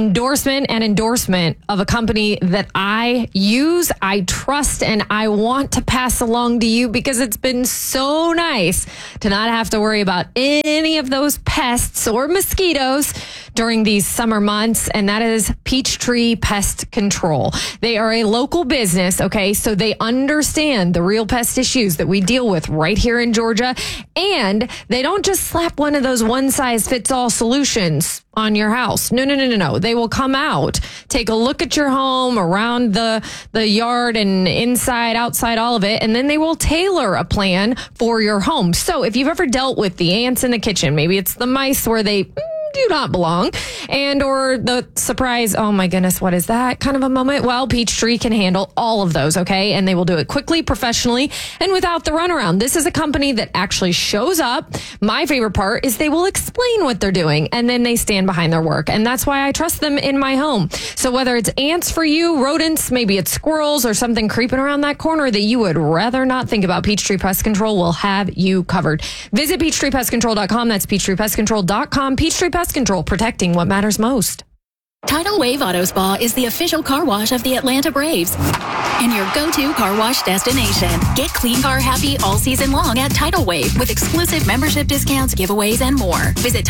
S4: endorsement of a company that I use, I trust, and I want to pass along to you because it's been so nice to not have to worry about any of those pests or mosquitoes during these summer months, and that is Peachtree Pest Control. They are a local business, okay, so they understand the real pest issues that we deal with right here in Georgia, and they don't just slap one of those one-size-fits-all solutions on your house. No. They will come out, take a look at your home, around the yard and inside, outside, all of it, and then they will tailor a plan for your home. So if you've ever dealt with the ants in the kitchen, maybe it's the mice where they do not belong, and or the surprise, oh my goodness, what is that kind of a moment? Well, Peachtree can handle all of those, okay? And they will do it quickly, professionally, and without the runaround. This is a company that actually shows up. My favorite part is they will explain what they're doing, and then they stand behind their work. And that's why I trust them in my home. So whether it's ants for you, rodents, maybe it's squirrels or something creeping around that corner that you would rather not think about, Peachtree Pest Control will have you covered. Visit PeachtreePestControl.com. That's PeachtreePestControl.com. Peachtree Pest Control, protecting what matters most.
S15: Tidal Wave Auto Spa is the official car wash of the Atlanta Braves and your go-to car wash destination. Get clean car happy all season long at Tidal Wave with exclusive membership discounts, giveaways, and more. Visit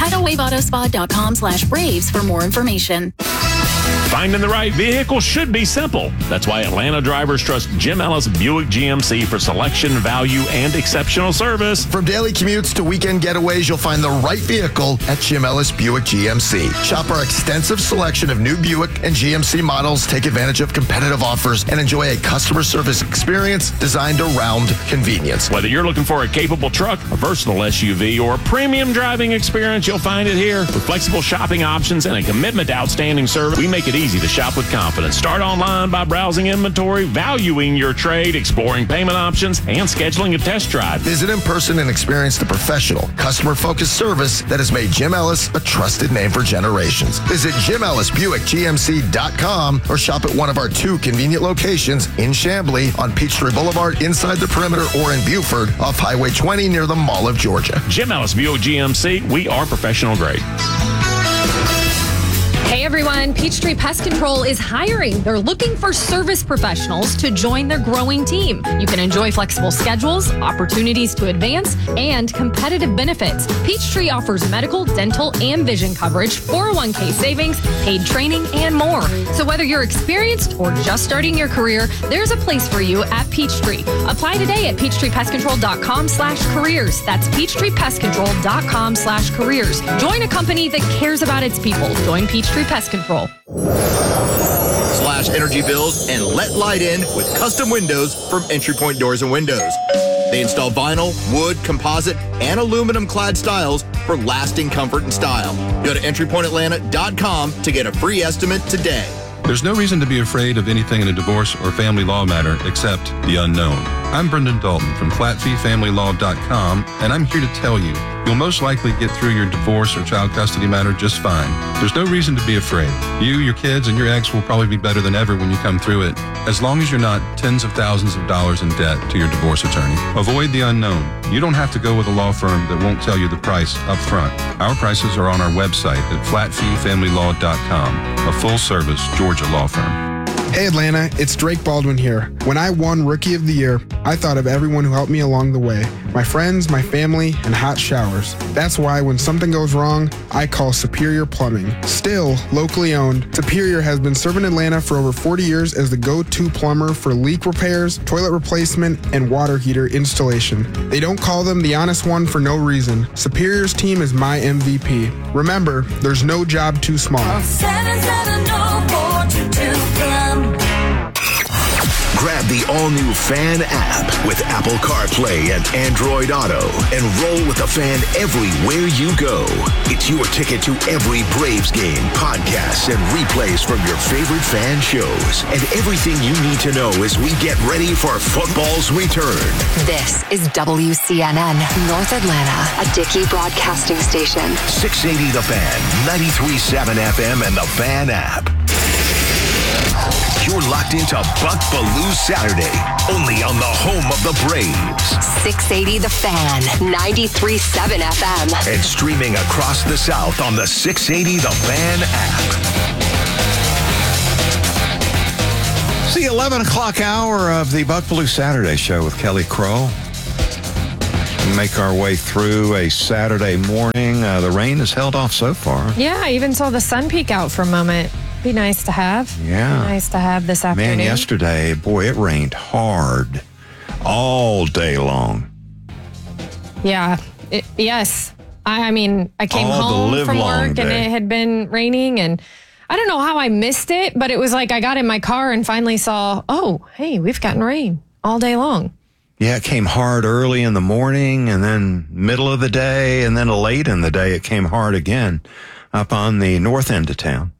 S15: TidalWaveAutoSpa.com/Braves for more information.
S16: Finding the right vehicle should be simple. That's why Atlanta drivers trust Jim Ellis Buick GMC for selection, value, and exceptional service.
S17: From daily commutes to weekend getaways, you'll find the right vehicle at Jim Ellis Buick GMC. Shop our extensive selection of new Buick and GMC models, take advantage of competitive offers, and enjoy a customer service experience designed around convenience.
S16: Whether you're looking for a capable truck, a versatile SUV, or a premium driving experience, you'll find it here. With flexible shopping options and a commitment to outstanding service, we make it easy to shop with confidence. Start online by browsing inventory, valuing your trade, exploring payment options, and scheduling a test drive.
S17: Visit in person and experience the professional, customer-focused service that has made Jim Ellis a trusted name for generations. Visit JimEllisBuickGMC.com or shop at one of our 2 convenient locations in Chamblee, on Peachtree Boulevard, inside the perimeter, or in Buford, off Highway 20 near the Mall of Georgia.
S16: Jim Ellis Buick GMC, we are professional grade.
S4: Hey everyone, Peachtree Pest Control is hiring. They're looking for service professionals to join their growing team. You can enjoy flexible schedules, opportunities to advance, and competitive benefits. Peachtree offers medical, dental, and vision coverage, 401k savings, paid training, and more. So whether you're experienced or just starting your career, there's a place for you at Peachtree. Apply today at PeachtreePestControl.com/careers. That's PeachtreePestControl.com/careers. Join a company that cares about its people. Join Peachtree Pest Control.
S18: Slash energy bills and let light in with custom windows from Entry Point Doors and Windows. They install vinyl, wood, composite, and aluminum clad styles for lasting comfort and style. Go to entrypointatlanta.com to get a free estimate today.
S19: There's no reason to be afraid of anything in a divorce or family law matter except the unknown. I'm Brendan Dalton from FlatFeeFamilyLaw.com, and I'm here to tell you, you'll most likely get through your divorce or child custody matter just fine. There's no reason to be afraid. You, your kids, and your ex will probably be better than ever when you come through it, as long as you're not tens of thousands of dollars in debt to your divorce attorney. Avoid the unknown. You don't have to go with a law firm that won't tell you the price up front. Our prices are on our website at FlatFeeFamilyLaw.com, a full-service Georgia law firm.
S20: Hey Atlanta, it's Drake Baldwin here. When I won Rookie of the Year, I thought of everyone who helped me along the way. My friends, my family, and hot showers. That's why when something goes wrong, I call Superior Plumbing. Still locally owned, Superior has been serving Atlanta for over 40 years as the go-to plumber for leak repairs, toilet replacement, and water heater installation. They don't call them the honest one for no reason. Superior's team is my MVP. Remember, there's no job too small.
S1: Grab the all-new Fan app with Apple CarPlay and Android Auto and roll with the Fan everywhere you go. It's your ticket to every Braves game, podcasts, and replays from your favorite Fan shows. And everything you need to know as we get ready for football's return.
S13: This is WCNN, North Atlanta, a Dickey broadcasting station.
S1: 680 The Fan, 93.7 FM, and the Fan app. You're locked into Buck Belue Saturday, only on the home of the Braves.
S13: 680 The Fan, 93.7 FM.
S1: And streaming across the South on the 680 The Fan app.
S2: It's the 11 o'clock hour of the Buck Belue Saturday show with Kelly Crow. We make our way through a Saturday morning. The rain has held off so far.
S4: Yeah, I even saw the sun peek out for a moment. Be nice to have.
S2: Yeah.
S4: Be nice to have this afternoon.
S2: Man, yesterday, boy, it rained hard all day long.
S4: Yeah. Yes. I mean, I came
S2: All
S4: home from work and it had been raining, and I don't know how I missed it, but it was like I got in my car and finally saw, oh, hey, we've gotten rain all day long.
S2: Yeah, it came hard early in the morning and then middle of the day and then late in the day it came hard again up on the north end of town.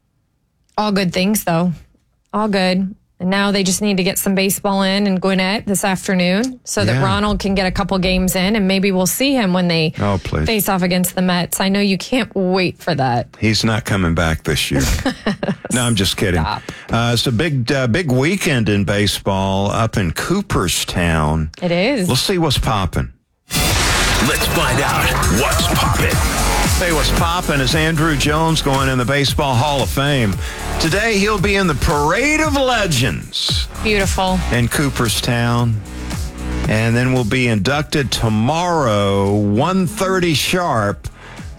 S4: All good things, though. All good. And now they just need to get some baseball in Gwinnett this afternoon so that Ronald can get a couple games in, and maybe we'll see him when they face off against the Mets. I know you can't wait for that.
S2: He's not coming back this year. No, I'm just kidding. It's a big weekend in baseball up in Cooperstown.
S4: It is.
S2: We'll see what's popping.
S1: Let's find out what's popping.
S2: Hey, what's popping is Andrew Jones going in the Baseball Hall of Fame. Today, he'll be in the Parade of Legends.
S4: Beautiful.
S2: In Cooperstown. And then we'll be inducted tomorrow, 1:30 sharp.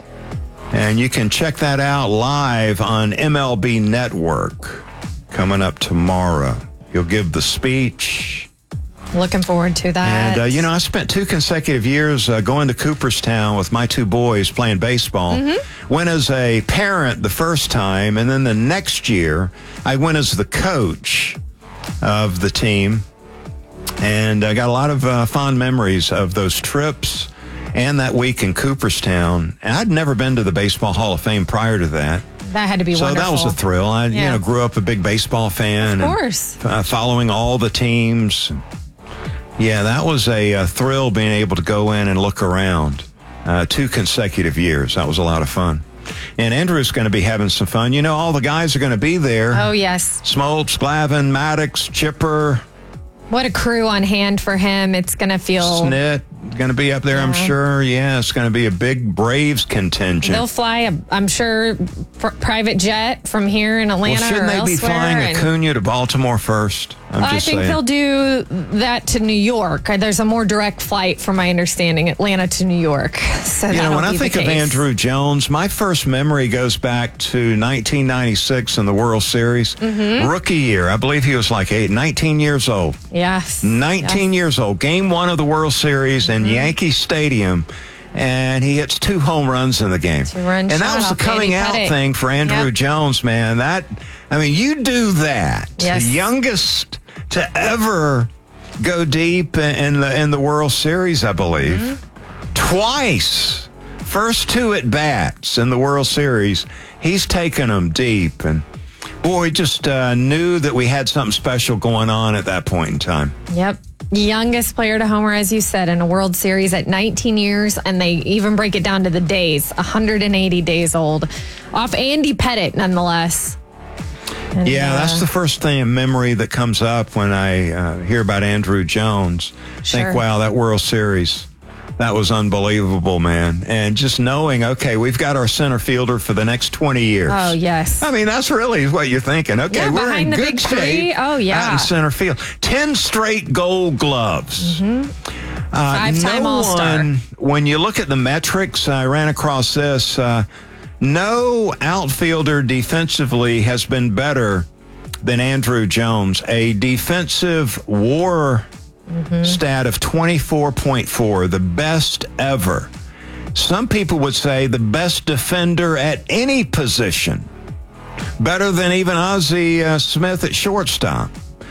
S2: And you can check that out live on MLB Network coming up tomorrow. He'll give the speech.
S4: Looking forward to that.
S2: And, I spent 2 consecutive years going to Cooperstown with my 2 boys playing baseball. Mm-hmm. Went as a parent the first time, and then the next year, I went as the coach of the team. And I got a lot of fond memories of those trips and that week in Cooperstown. And I'd never been to the Baseball Hall of Fame prior to that.
S4: That had to be wonderful.
S2: So that was a thrill. I grew up a big baseball fan.
S4: Of course.
S2: And, following all the teams. Yeah, that was a thrill being able to go in and look around 2 consecutive years. That was a lot of fun. And Andrew's going to be having some fun. All the guys are going to be there.
S4: Oh, yes.
S2: Smoltz, Glavine, Maddox, Chipper.
S4: What a crew on hand for him. It's going to feel...
S2: Snit going to be up there, I'm sure. Yeah, it's going to be a big Braves contingent.
S4: They'll fly, I'm sure, private jet from here in Atlanta or elsewhere.
S2: Shouldn't they be flying Acuna to Baltimore first?
S4: I think they'll do that to New York. There's a more direct flight, from my understanding, Atlanta to New York. So
S2: when I think of Andrew Jones, my first memory goes back to 1996 in the World Series. Mm-hmm. Rookie year. I believe he was like 19 years old.
S4: Yes.
S2: 19 years old. Game 1 of the World Series in Yankee Stadium. And he hits 2 home runs in the game. And that was the coming out thing for Andrew Jones, man. You do that.
S4: Yes.
S2: The youngest to ever go deep in the World Series, I believe. Mm-hmm. Twice. First 2 at-bats in the World Series. He's taken them deep. And, boy, just knew that we had something special going on at that point in time.
S4: Yep. Youngest player to homer, as you said, in a World Series at 19 years, and they even break it down to the days, 180 days old. Off Andy Pettitte, nonetheless. And,
S2: that's the first memory that comes up when I hear about Andrew Jones.
S4: Sure.
S2: Think, wow, that World Series. That was unbelievable, man. And just knowing, okay, we've got our center fielder for the next 20 years.
S4: Oh, yes.
S2: I mean, that's really what you're thinking. Okay,
S4: Yeah,
S2: we're in
S4: behind the
S2: good
S4: big tree.
S2: shape
S4: Oh, yeah.
S2: out in center field. 10 straight Gold Gloves.
S4: Five-time All-Star.
S2: When you look at the metrics, I ran across this. No outfielder defensively has been better than Andruw Jones. A defensive WAR stat of 24.4, the best ever. Some people would say the best defender at any position. Better than even Ozzie Smith at shortstop.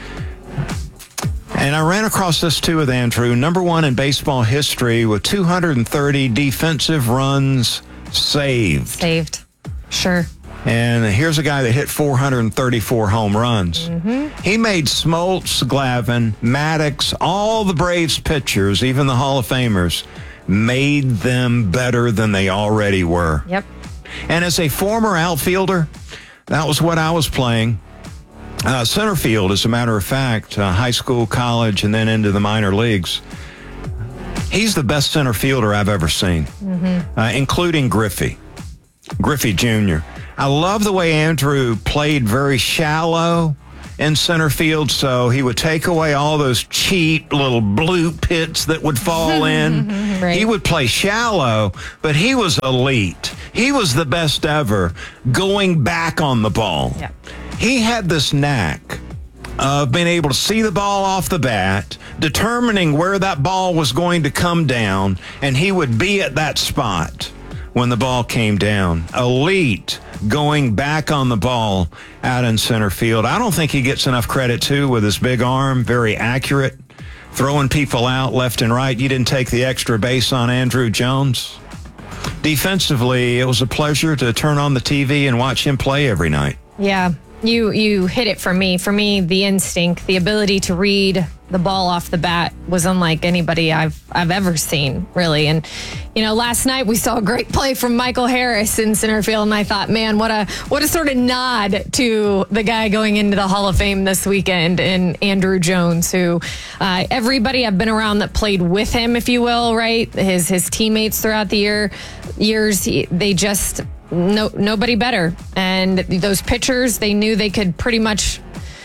S2: And I ran across this too with Andruw. Number one in baseball history with 230 defensive runs saved.
S4: Sure.
S2: And here's a guy that hit 434 home runs. He made Smoltz, Glavine, Maddox, all the Braves pitchers, even the Hall of Famers, made them better than they already were.
S4: Yep.
S2: And as a former outfielder, that was what I was playing. Center field, as a matter of fact, high school, college, and then into the minor leagues. He's the best center fielder I've ever seen, including Griffey Jr. I love the way Andruw played very shallow in center field, so he would take away all those cheap little blue pits that would fall in.
S4: Right.
S2: He would play shallow, but he was elite. He was the best ever going back on the ball.
S4: Yep.
S2: He had this knack of being able to see the ball off the bat, determining where that ball was going to come down, and he would be at that spot when the ball came down. Elite going back on the ball out in center field. I don't think he gets enough credit, too, with his big arm, very accurate, throwing people out left and right. You didn't take the extra base on Andruw Jones. Defensively, it was a pleasure to turn on the TV and watch him play every night.
S4: Yeah. You hit it for me. For me, the instinct, the ability to read the ball off the bat was unlike anybody I've ever seen, really. And, last night we saw a great play from Michael Harris in center field, and I thought, man, what a sort of nod to the guy going into the Hall of Fame this weekend, and Andruw Jones, who everybody I've been around that played with him, if you will, right? His teammates throughout the years, they just... nobody better. And those pitchers, they knew they could pretty much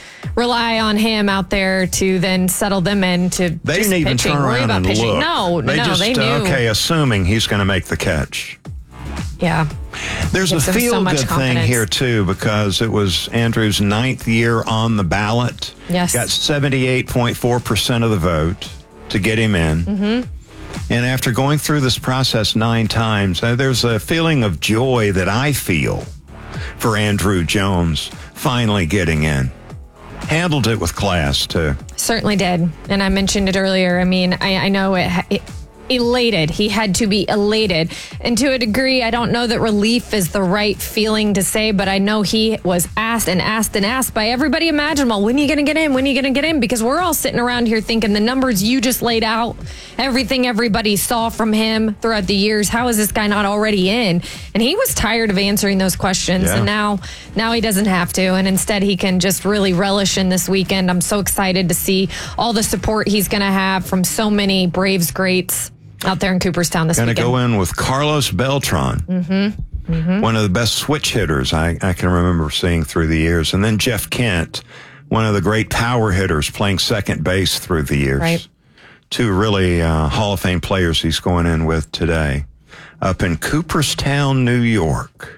S4: rely on him out there to then settle them into
S2: They didn't even turn around and
S4: pitching.
S2: look.
S4: No, they knew.
S2: Okay, assuming he's going to make the catch.
S4: Yeah.
S2: There's a feel-good thing here, too, because it was Andrew's 9th year on the ballot.
S4: Yes.
S2: Got 78.4% of the vote to get him in. And after going through this process 9 times, there's a feeling of joy that I feel for Andruw Jones finally getting in. Handled it with class, too.
S4: Certainly did. And I mentioned it earlier. I mean, I know it elated. He had to be elated. And to a degree, I don't know that relief is the right feeling to say, but I know he was asked and asked and asked by everybody imaginable, when are you going to get in? When are you going to get in? Because we're all sitting around here thinking the numbers you just laid out, everything everybody saw from him throughout the years, how is this guy not already in? And he was tired of answering those questions.
S2: Yeah.
S4: And now he doesn't have to. And instead he can just really relish in this weekend. I'm so excited to see all the support he's going to have from so many Braves greats out there in Cooperstown this weekend.
S2: Going to go in with Carlos Beltran, one of the best switch hitters I can remember seeing through the years. And then Jeff Kent, one of the great power hitters playing second base through the years.
S4: Right.
S2: 2 really Hall of Fame players he's going in with today up in Cooperstown, New York.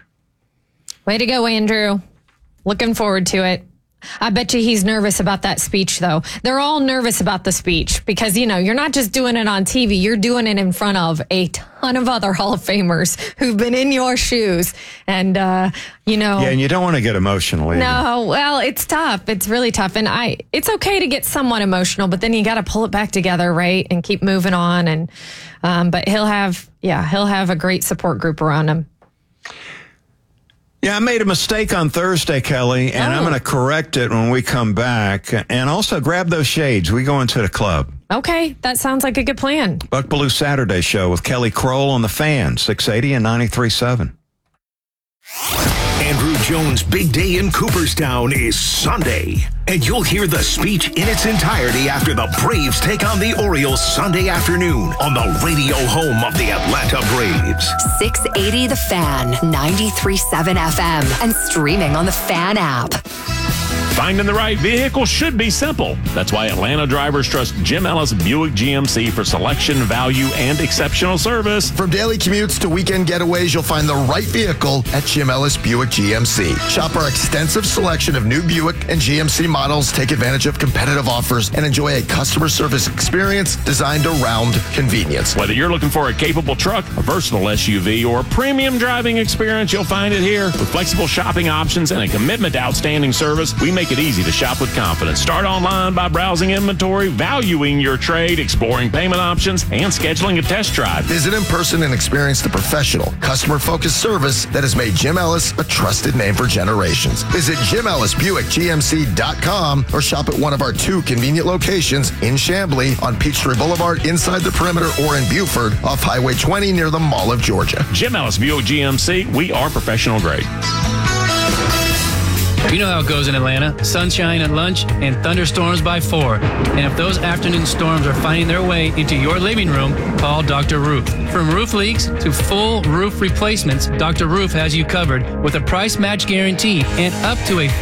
S4: Way to go, Andruw. Looking forward to it. I bet you he's nervous about that speech, though. They're all nervous about the speech because, you're not just doing it on TV. You're doing it in front of a ton of other Hall of Famers who've been in your shoes. And,
S2: Yeah, and you don't want to get emotional either.
S4: No, well, it's tough. It's really tough. And it's okay to get somewhat emotional, but then you got to pull it back together, right? And keep moving on. And, but he'll have a great support group around him.
S2: Yeah, I made a mistake on Thursday, Kelly, and I'm going to correct it when we come back. And also grab those shades. We go into the club.
S4: Okay, that sounds like a good plan.
S2: Buck Belue Saturday Show with Kelly Kroll on the Fan, 680 and 93.7.
S1: Andruw Jones' big day in Cooperstown is Sunday. And you'll hear the speech in its entirety after the Braves take on the Orioles Sunday afternoon on the radio home of the Atlanta Braves.
S13: 680 The Fan, 93.7 FM, and streaming on the Fan app.
S16: Finding the right vehicle should be simple. That's why Atlanta drivers trust Jim Ellis Buick GMC for selection, value, and exceptional service.
S17: From daily commutes to weekend getaways, you'll find the right vehicle at Jim Ellis Buick GMC. Shop our extensive selection of new Buick and GMC models, take advantage of competitive offers, and enjoy a customer service experience designed around convenience.
S16: Whether you're looking for a capable truck, a versatile SUV, or a premium driving experience, you'll find it here. With flexible shopping options and a commitment to outstanding service, we make it easy to shop with confidence. Start online by browsing inventory, valuing your trade, exploring payment options, and scheduling a test drive.
S17: Visit in person and experience the professional, customer-focused service that has made Jim Ellis a trusted name for generations. Visit JimEllisBuickGMC.com or shop at one of our 2 convenient locations in Chamblee, on Peachtree Boulevard inside the perimeter, or in Buford off Highway 20 near the Mall of Georgia.
S16: Jim Ellis Buick GMC, we are professional grade.
S5: You know how it goes in Atlanta. Sunshine at lunch and thunderstorms by 4. And if those afternoon storms are finding their way into your living room, call Dr. Roof. From roof leaks to full roof replacements, Dr. Roof has you covered with a price match guarantee and up to a